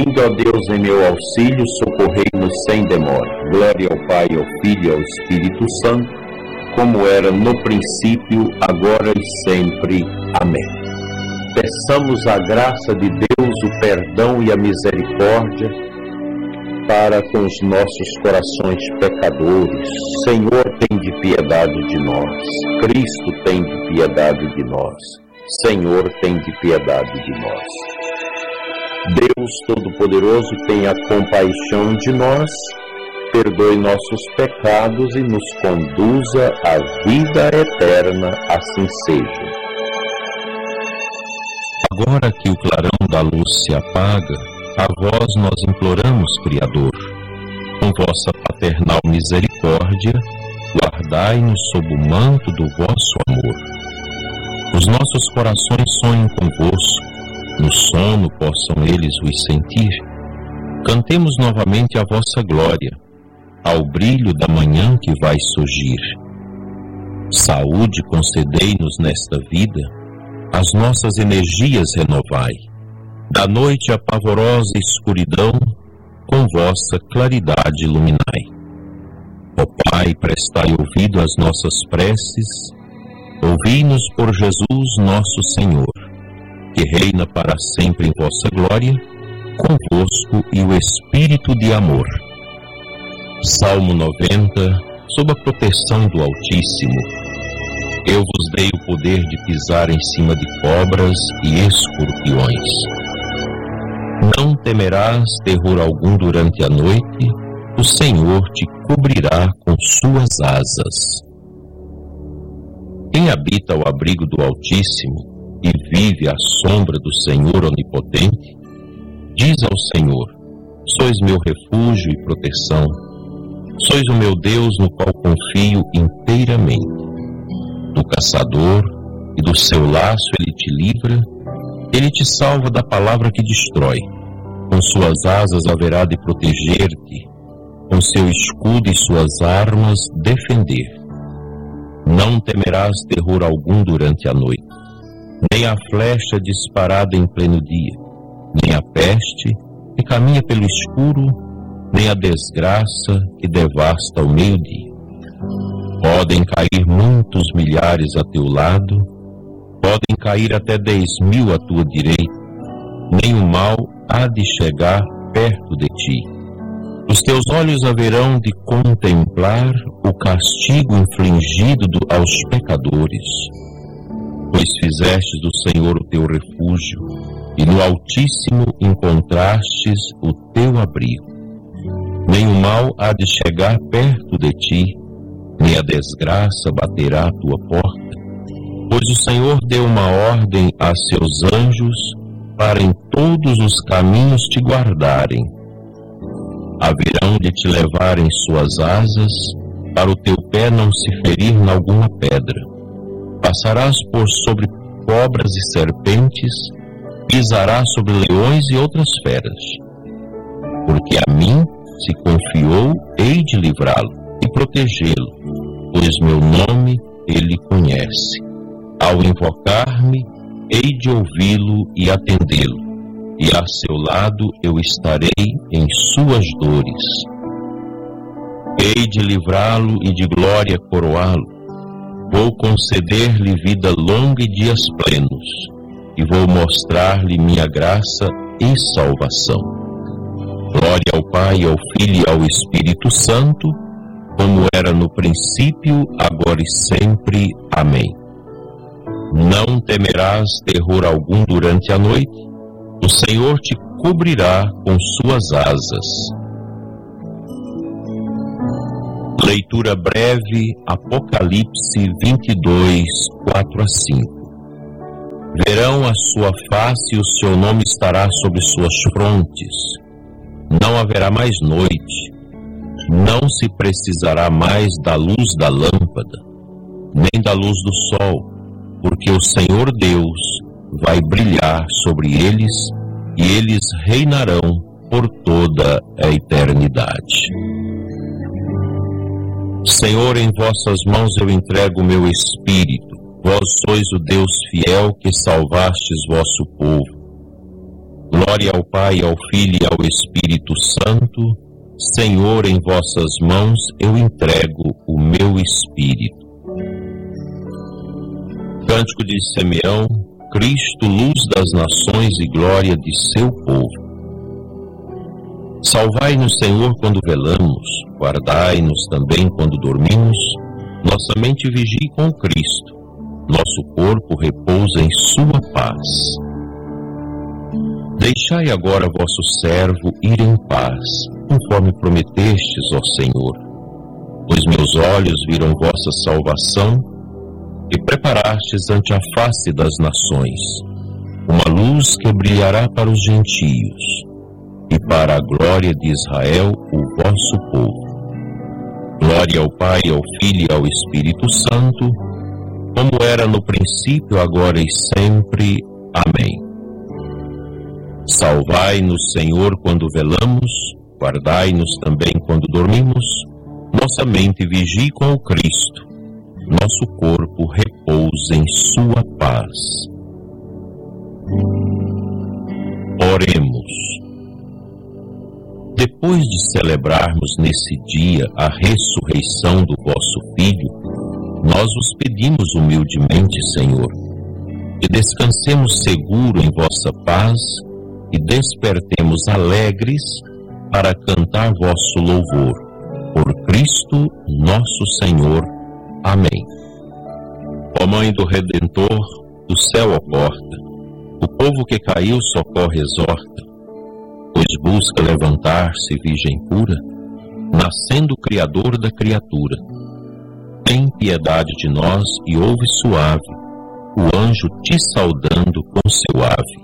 Vindo, ó Deus, em meu auxílio, socorrei-nos sem demora. Glória ao Pai, ao Filho e ao Espírito Santo, como era no princípio, agora e sempre. Amém. Peçamos a graça de Deus, o perdão e a misericórdia para com os nossos corações pecadores. Senhor, tem de piedade de nós. Cristo, tem de piedade de nós. Senhor, tem de piedade de nós. Deus Todo-Poderoso, tenha compaixão de nós, perdoe nossos pecados e nos conduza à vida eterna, assim seja. Agora que o clarão da luz se apaga, a vós nós imploramos, Criador, com vossa paternal misericórdia, guardai-nos sob o manto do vosso amor. Os nossos corações sonhem convosco, no sono possam eles vos sentir. Cantemos novamente a vossa glória, ao brilho da manhã que vai surgir. Saúde concedei-nos nesta vida, as nossas energias renovai. Da noite a pavorosa escuridão, com vossa claridade iluminai. Ó Pai, prestai ouvido às nossas preces, ouvi-nos por Jesus nosso Senhor, que reina para sempre em vossa glória, convosco e o Espírito de amor. Salmo 90, sob a proteção do Altíssimo. Eu vos dei o poder de pisar em cima de cobras e escorpiões. Não temerás terror algum durante a noite, o Senhor te cobrirá com suas asas. Quem habita ao abrigo do Altíssimo e vive à sombra do Senhor Onipotente, diz ao Senhor: sois meu refúgio e proteção, sois o meu Deus no qual confio inteiramente. Do caçador e do seu laço ele te livra, ele te salva da palavra que destrói. Com suas asas haverá de proteger-te, com seu escudo e suas armas defender. Não temerás terror algum durante a noite, nem a flecha disparada em pleno dia, nem a peste que caminha pelo escuro, nem a desgraça que devasta ao meio-dia. Podem cair muitos milhares a teu lado, podem cair até 10.000 à tua direita, nem o mal há de chegar perto de ti. Os teus olhos haverão de contemplar o castigo infligido aos pecadores, pois fizestes do Senhor o teu refúgio, e no Altíssimo encontrastes o teu abrigo. Nem o mal há de chegar perto de ti, nem a desgraça baterá à tua porta, pois o Senhor deu uma ordem a seus anjos para em todos os caminhos te guardarem. Haverão de te levar em suas asas, para o teu pé não se ferir em alguma pedra. Passarás por sobre cobras e serpentes, pisarás sobre leões e outras feras. Porque a mim se confiou, hei de livrá-lo e protegê-lo, pois meu nome ele conhece. Ao invocar-me, hei de ouvi-lo e atendê-lo, e a seu lado eu estarei em suas dores. Hei de livrá-lo e de glória coroá-lo. Vou conceder-lhe vida longa e dias plenos, e vou mostrar-lhe minha graça e salvação. Glória ao Pai, ao Filho e ao Espírito Santo, como era no princípio, agora e sempre. Amém. Não temerás terror algum durante a noite, o Senhor te cobrirá com suas asas. Leitura breve, Apocalipse 22, 4 a 5. Verão a sua face e o seu nome estará sobre suas frontes. Não haverá mais noite, não se precisará mais da luz da lâmpada, nem da luz do sol, porque o Senhor Deus vai brilhar sobre eles, e eles reinarão por toda a eternidade. Senhor, em vossas mãos eu entrego o meu espírito. Vós sois o Deus fiel que salvastes vosso povo. Glória Glória ao Pai, ao Filho e ao Espírito Santo. Senhor, em vossas mãos eu entrego o meu espírito. Cântico de Simeão. Cristo, luz das nações e glória de seu povo. Salvai-nos, Senhor, quando velamos, guardai-nos também quando dormimos, nossa mente vigie com Cristo, nosso corpo repousa em sua paz. Deixai agora vosso servo ir em paz, conforme prometestes, ó Senhor, pois meus olhos viram vossa salvação, e preparastes ante a face das nações uma luz que brilhará para os gentios e para a glória de Israel, o vosso povo. Glória ao Pai, ao Filho e ao Espírito Santo, como era no princípio, agora e sempre. Amém. Salvai-nos, Senhor, quando velamos, guardai-nos também quando dormimos, nossa mente vigie com o Cristo, nosso corpo repousa em sua paz. Oremos. Depois de celebrarmos nesse dia a ressurreição do vosso Filho, nós os pedimos humildemente, Senhor, que descansemos seguro em vossa paz e despertemos alegres para cantar vosso louvor. Por Cristo nosso Senhor. Amém. Ó Mãe do Redentor, do céu a porta, o povo que caiu socorre e exorta, pois busca levantar-se virgem pura, nascendo o Criador da criatura. Tem piedade de nós e ouve suave o anjo te saudando com seu ave.